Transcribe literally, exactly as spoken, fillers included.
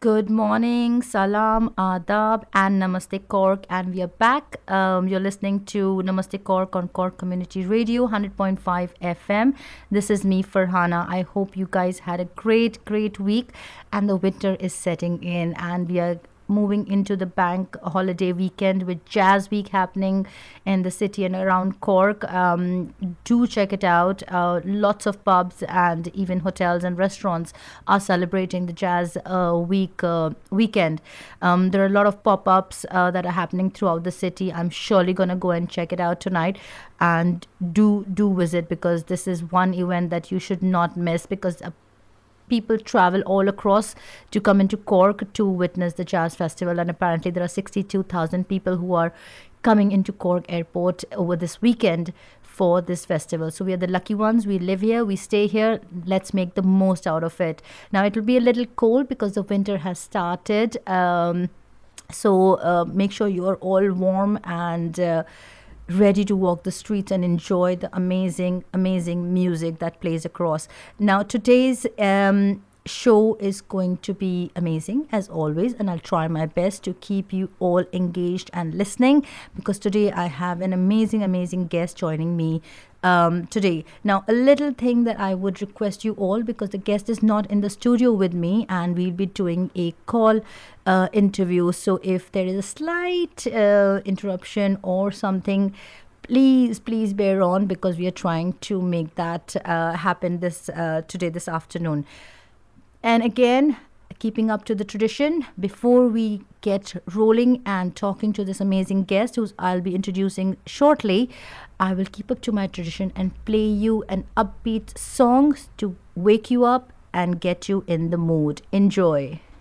Good morning, salam, adab, and namaste Cork. And we are back. Um, you're listening to Namaste Cork on Cork Community Radio, one hundred point five F M. This is me, Farhana. I hope you guys had a great, great week. And the winter is setting in, and we are moving into the bank holiday weekend with Jazz Week happening in the city and around Cork. Um, do check it out. Uh, lots of pubs and even hotels and restaurants are celebrating the Jazz uh, Week uh, weekend. Um, there are a lot of pop-ups uh, that are happening throughout the city. I'm surely gonna go and check it out tonight. And do do visit, because this is one event that you should not miss, because uh, people travel all across to come into Cork to witness the Jazz Festival. And apparently, there are sixty-two thousand people who are coming into Cork Airport over this weekend for this festival. So we are the lucky ones. We live here, we stay here. Let's make the most out of it. Now, it will be a little cold because the winter has started. Um, so uh, make sure you are all warm and uh, ready to walk the streets and enjoy the amazing, amazing music that plays across. Now, today's um, show is going to be amazing as always, and I'll try my best to keep you all engaged and listening, because today I have an amazing, amazing guest joining me. Um, today. Now, a little thing that I would request you all, because the guest is not in the studio with me and we'll be doing a call uh, interview. So, if there is a slight uh, interruption or something, please, please bear on, because we are trying to make that uh, happen this uh, today, this afternoon. And again, keeping up to the tradition, before we get rolling and talking to this amazing guest, who I'll be introducing shortly, I will keep up to my tradition and play you an upbeat song to wake you up and get you in the mood. Enjoy.